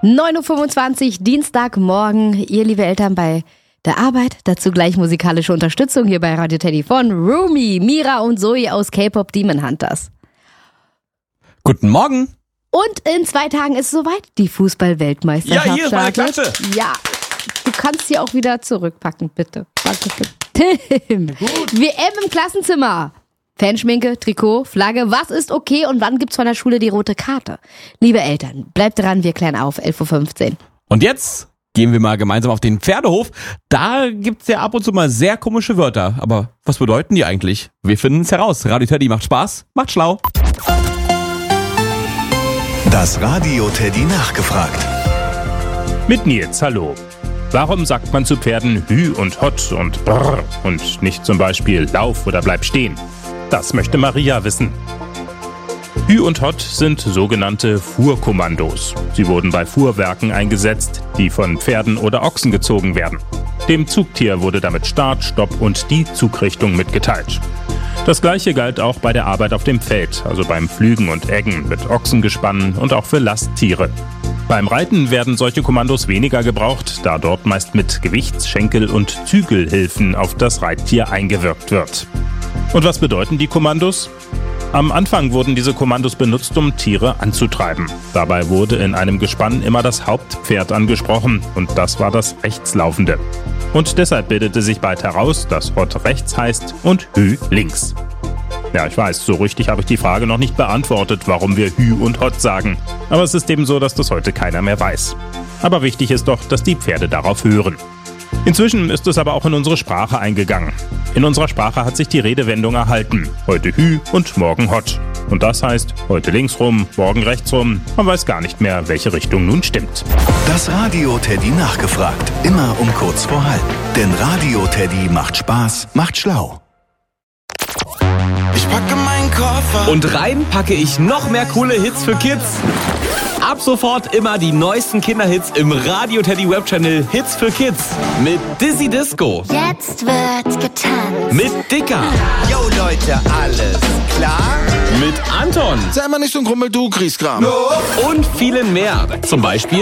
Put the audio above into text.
9.25 Uhr, Dienstagmorgen. Ihr, liebe Eltern, bei der Arbeit. Dazu gleich musikalische Unterstützung hier bei Radio Teddy von Rumi, Mira und Zoe aus K-Pop Demon Hunters. Guten Morgen. Und in 2 Tagen ist es soweit. Die Fußball-Weltmeisterschaft Ja, hier ist meine Klasse. Ja, du kannst sie auch wieder zurückpacken, bitte. Dankeschön. Tim, WM im Klassenzimmer. Fanschminke, Trikot, Flagge, was ist okay und wann gibt's von der Schule die rote Karte? Liebe Eltern, bleibt dran, wir klären auf, 11.15 Uhr. Und jetzt gehen wir mal gemeinsam auf den Pferdehof. Da gibt's ja ab und zu mal sehr komische Wörter. Aber was bedeuten die eigentlich? Wir finden es heraus. Radio Teddy macht Spaß, macht schlau. Das Radio Teddy nachgefragt. Mit Nils, hallo. Warum sagt man zu Pferden Hü und Hott und Brrr und nicht zum Beispiel Lauf oder Bleib stehen? Das möchte Maria wissen. Hü und Hott sind sogenannte Fuhrkommandos. Sie wurden bei Fuhrwerken eingesetzt, die von Pferden oder Ochsen gezogen werden. Dem Zugtier wurde damit Start, Stopp und die Zugrichtung mitgeteilt. Das gleiche galt auch bei der Arbeit auf dem Feld, also beim Pflügen und Eggen mit Ochsengespannen und auch für Lasttiere. Beim Reiten werden solche Kommandos weniger gebraucht, da dort meist mit Gewichts-, Schenkel- und Zügelhilfen auf das Reittier eingewirkt wird. Und was bedeuten die Kommandos? Am Anfang wurden diese Kommandos benutzt, um Tiere anzutreiben. Dabei wurde in einem Gespann immer das Hauptpferd angesprochen und das war das Rechtslaufende. Und deshalb bildete sich bald heraus, dass Hott rechts heißt und Hü links. Ja, ich weiß, so richtig habe ich die Frage noch nicht beantwortet, warum wir Hü und Hott sagen. Aber es ist eben so, dass das heute keiner mehr weiß. Aber wichtig ist doch, dass die Pferde darauf hören. Inzwischen ist es aber auch in unsere Sprache eingegangen. In unserer Sprache hat sich die Redewendung erhalten. Heute Hü und morgen Hott. Und das heißt, heute links rum, morgen rechts rum. Man weiß gar nicht mehr, welche Richtung nun stimmt. Das Radio Teddy nachgefragt. Immer um kurz vor halb. Denn Radio Teddy macht Spaß, macht schlau. Ich packe meinen Koffer. Und rein packe ich noch mehr coole Hits für Kids. Ab sofort immer die neuesten Kinderhits im Radio Teddy Webchannel Hits für Kids. Mit Dizzy Disco. Jetzt wird getanzt. Mit Dicker. Yo Leute, alles klar? Mit Anton. Sei mal nicht so ein Krummel, du Griesgram. Und vielen mehr. Zum Beispiel